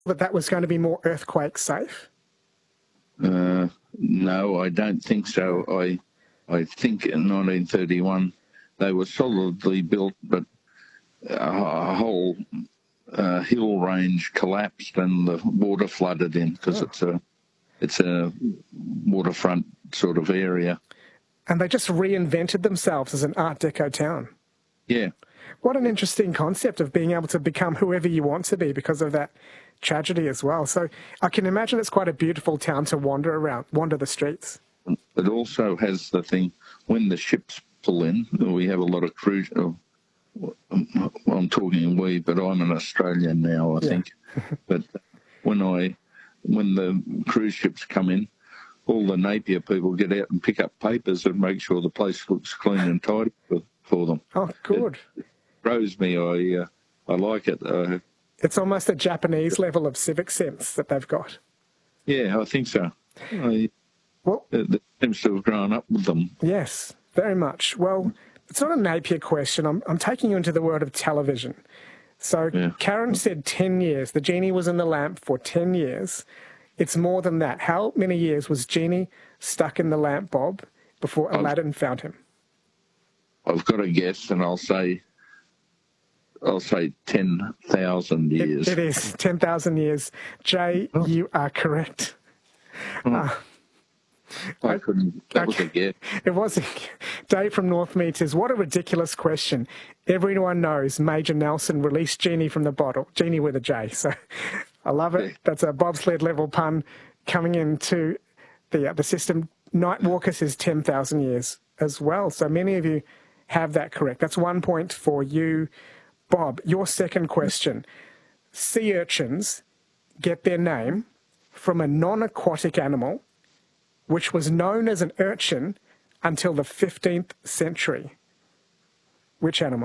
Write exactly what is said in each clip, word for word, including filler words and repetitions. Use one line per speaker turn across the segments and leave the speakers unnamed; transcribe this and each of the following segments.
that that was going to be more earthquake safe?
Uh, no, I don't think so. I I think in nineteen thirty-one they were solidly built, but a, a whole uh, hill range collapsed and the water flooded in because oh. it's a it's a waterfront sort of area.
And they just reinvented themselves as an Art Deco town.
Yeah.
What an interesting concept of being able to become whoever you want to be because of that tragedy as well. So I can imagine it's quite a beautiful town to wander around, wander the streets.
It also has the thing, when the ships pull in, we have a lot of cruise... Oh, well, I'm talking we, but I'm an Australian now, I yeah. think. But when I, when the cruise ships come in, all the Napier people get out and pick up papers and make sure the place looks clean and tidy for, for them.
Oh, good.
It, it throws me. I, uh, I like it. Uh,
It's almost a Japanese level of civic sense that they've got.
Yeah, I think so. I, well, it, it seems to have grown up with them.
Yes, very much. Well, it's not a Napier question. I'm, I'm taking you into the world of television. So yeah. Karen said ten years. The genie was in the lamp for ten years. It's more than that. How many years was Genie stuck in the lamp, Bob, before Aladdin I've, found him?
I've got a guess, and I'll say... I'll say ten thousand years.
It, it is ten thousand years. Jay, oh. you are correct.
Oh. Uh, I couldn't. That was a guess.
It was. Dave from Northmead says, what a ridiculous question. Everyone knows Major Nelson released Genie from the bottle. Genie with a J. So I love it. Yeah. That's a bobsled level pun coming into the, uh, the system. Nightwalker says ten thousand years as well. So many of you have that correct. That's one point for you. Bob, your second question. Sea urchins get their name from a non-aquatic animal which was known as an urchin until the fifteenth century. Which animal?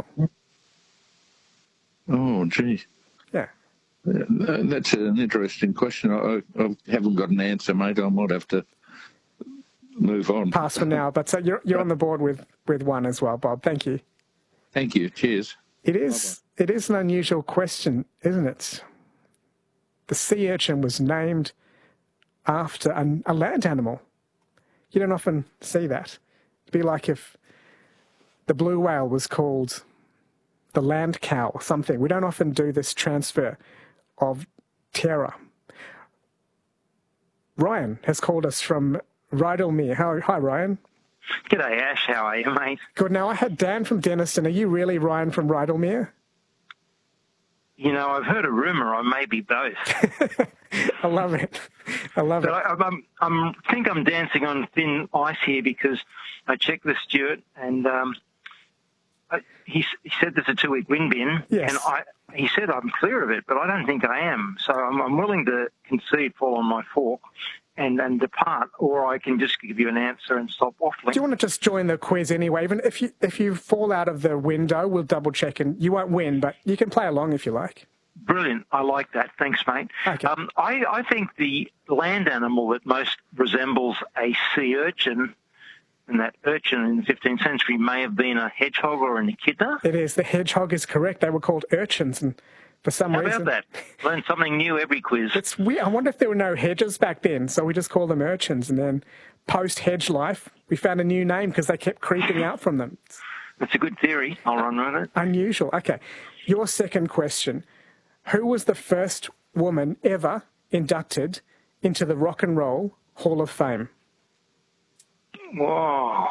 Oh, gee.
Yeah.
Uh, that's an interesting question. I, I haven't got an answer, mate. I might have to move on.
Pass for now, but so you're, you're on the board with, with one as well, Bob. Thank you.
Thank you. Cheers.
It is, it is an unusual question, isn't it? The sea urchin was named after an, a land animal. You don't often see that. It'd be like if the blue whale was called the land cow or something. We don't often do this transfer of terror. Ryan has called us from Rydalmere. How, hi, Ryan.
G'day, Ash. How are you, mate?
Good. Now, I had Dan from Denniston. Are you really Ryan from Rydalmere?
You know, I've heard a rumour I may be both.
I love it. I love
but
it.
I I'm, I'm, think I'm dancing on thin ice here because I checked with Stuart and um, I, he, he said there's a two-week wind bin.
Yes.
And I, he said I'm clear of it, but I don't think I am. So I'm, I'm willing to concede, fall on my fork, and, and depart, or I can just give you an answer and stop waffling.
Do you want to just join the quiz anyway? Even if you if you fall out of the window, we'll double check, and you won't win, but you can play along if you like.
Brilliant. I like that. Thanks, mate.
Okay.
Um, I, I think the land animal that most resembles a sea urchin, and that urchin in the fifteenth century may have been a hedgehog or an echidna.
It is. The hedgehog is correct. They were called urchins, and for some
How
reason...
How about that? Learn something new every quiz.
It's weird. I wonder if there were no hedges back then, so we just call them urchins, and then post-hedge life, we found a new name because they kept creeping out from them.
That's a good theory. I'll run with it.
Unusual. Okay. Your second question. Who was the first woman ever inducted into the Rock and Roll Hall of Fame?
Whoa.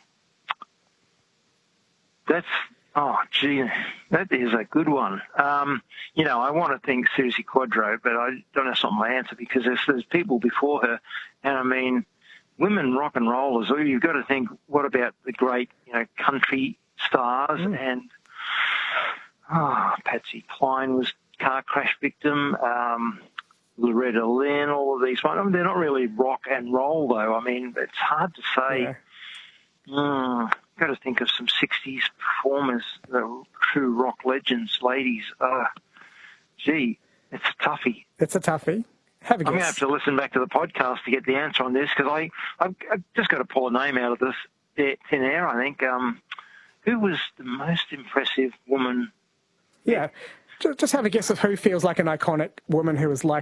That's... Oh, gee, that is a good one. Um, you know, I want to think Susie Quadro, but I don't know, that's not my answer because there's, there's people before her. And, I mean, women rock and rollers, you've got to think, what about the great, you know, country stars? Mm. And, oh, Patsy Cline was car crash victim, um, Loretta Lynn, all of these. I mean, they're not really rock and roll, though. I mean, it's hard to say.
Yeah.
Mm. Got to think of some sixties performers, the true rock legends, ladies. Uh, gee, it's a toughie.
It's a toughie. Have a guess.
I'm going to have to listen back to the podcast to get the answer on this because I, I've, I've just got to pull a name out of this thin air, I think. Um, who was the most impressive woman?
Yeah, just have a guess of who feels like an iconic woman who was like